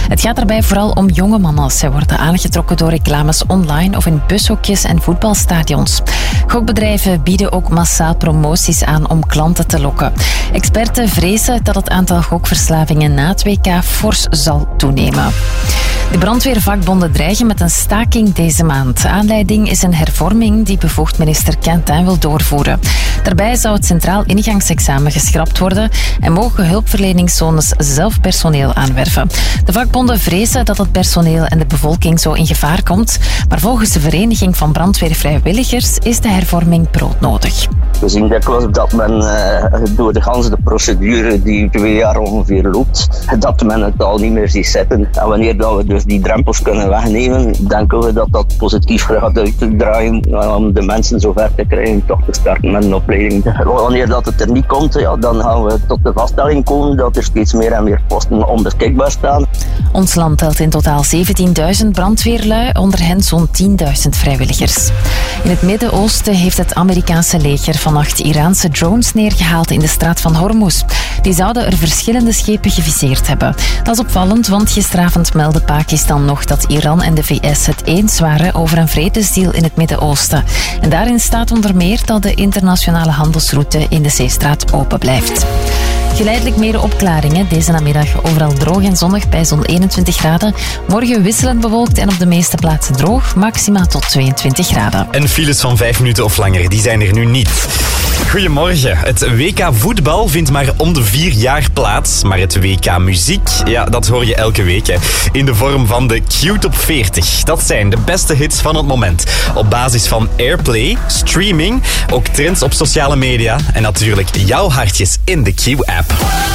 Het gaat daarbij vooral om jonge mannen. Zij worden aangetrokken door reclames online of in bushokjes en voetbalstadions. Gokbedrijven bieden ook massaal promoties aan om klanten te lokken. Experten vrezen dat het aantal gokverslavingen na het WK fors zal toenemen. De brandweervakbonden dreigen met een staking deze maand. Aanleiding is een hervorming die bevoegd minister Quentin wil doorvoeren. Daarbij zou het centraal ingangsexamen geschrapt worden en mogen hulpverleningszones zelf personeel aanwerven. De vakbonden vrezen dat het personeel en de bevolking zo in gevaar komt, maar volgens de Vereniging van Brandweervrijwilligers is de hervorming broodnodig. We zien dikwijls dat men door de hele procedure die 2 jaar ongeveer loopt, dat men het al niet meer ziet zitten. En wanneer dat we dus die drempels kunnen wegnemen, denken we dat dat positief gaat uitdraaien om de mensen zover te krijgen toch te starten met een opleiding. Wanneer dat het er niet komt, dan gaan we tot de vaststelling komen dat er steeds meer en meer posten onbeschikbaar staan. Ons land telt in totaal 17.000 brandweerlui, onder hen zo'n 10.000 vrijwilligers. In het Midden-Oosten heeft het Amerikaanse leger vannacht Iraanse drones neergehaald in de straat van Hormuz. Die zouden er verschillende schepen geviseerd hebben. Dat is opvallend, want gisteravond meldde Pakistan nog dat Iran en de VS het eens waren over een vredesdeal in het Midden-Oosten. En daarin staat onder meer dat de internationale handelsroute in de zeestraat open blijft. Geleidelijk meer opklaringen. Deze namiddag overal droog en zonnig bij zo'n 21 graden. Morgen wisselend bewolkt en op de meeste plaatsen droog. Maxima tot 22 graden. En files van 5 minuten of langer, die zijn er nu niet. Goedemorgen. Het WK voetbal vindt maar om de 4 jaar plaats. Maar het WK muziek, ja, dat hoor je elke week. Hè. In de vorm van de Q-top 40. Dat zijn de beste hits van het moment. Op basis van airplay, streaming, ook trends op sociale media en natuurlijk jouw hartjes in de Q-app.